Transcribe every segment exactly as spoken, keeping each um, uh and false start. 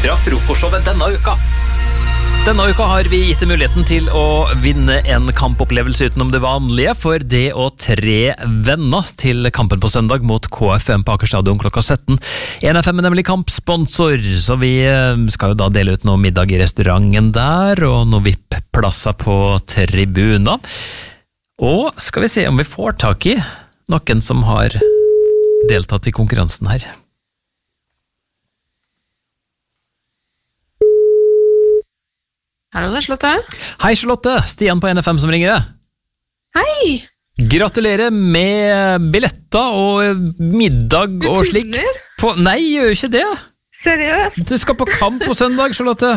fra frokostshowet denne uka. Denne uka har vi gitt deg muligheten til å vinne en kampopplevelse utenom det vanlige for det å tre venner til kampen på søndag mot K F M på Aker Stadion klokka sytten. N F M er nemlig kampsponsor, så vi skal jo da dele ut noe middag i restauranten der, og noe V I P-plasser på tribuner. Og skal vi se om vi får tak i noen som har deltatt i konkurransen her. Hallo, det er Charlotte. Hei Charlotte, Stian på N F M som ringer deg. Hei! Gratulerer med billetter og middag Du og slik. tuller? På, nei, gjør jo ikke det. Seriøst? Du skal på kamp på søndag, Charlotte.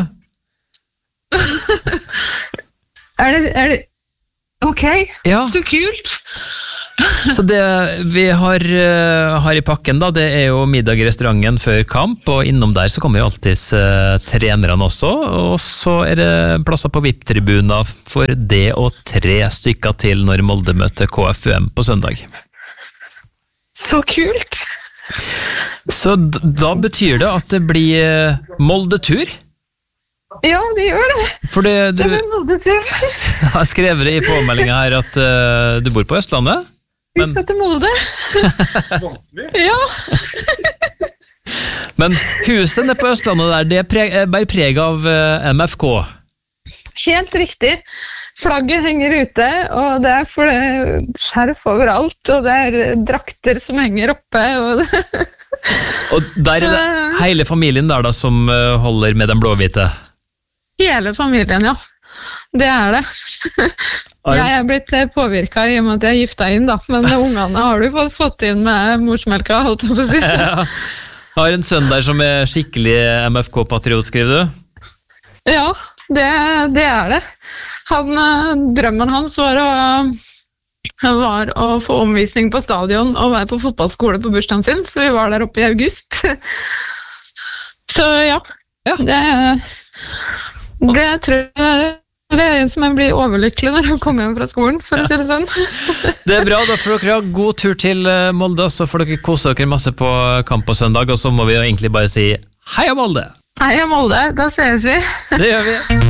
Er det, er det... Ok, Ja. så kult. Så det vi har, uh, har i pakken da, det er jo middag i restauranten før kamp, og innom der så kommer jo alltid uh, trenerne også, og så er det plasser på V I P-tribuner for det og tre stykker til når Molde møter K F M på søndag. Så kult. Så d- da betyr det at det blir uh, Molde-tur, Ja, det gjør det. for det, du Det blir Molde-tur. har skrevet i påmeldingen her at uh, du bor på Østlandet. Vi Men- skal til Molde. Ja, Men huset nede på Østlandet der, det er preg, er bare preg av uh, M F K. helt riktig. Flagget henger ute, og det er for det skjerf overalt, og det er drakter som henger oppe. Og det... Og der er det hele familien der da som uh, holder med den blåhvite. Hele familien, ja. Det er det. Jeg er blitt påvirket i og med at jeg er gifta inn, da. Men ungene har du fått, fått inn med morsmelka, holdt jeg på å si. Ja. Har en sønn der som er skikkelig M F K-patriot, skriver du? Ja, det, det er det. Han, eh, drømmen hans var å, var å få omvisning på stadion og være på fotballskole på bursdagen sin, så vi var der oppe i august. Så ja, Ja. det, det tror jeg det er en som jeg blir overlykkelig når han kommer hjem fra skolen, for å si det sånn. Det er bra, da får dere ha god tur til uh, Molde, og så får dere kose dere masse på kamp på søndag, og så må vi jo egentlig bare si heia Molde! Hei, Molde, da ses vi. Det gjør vi!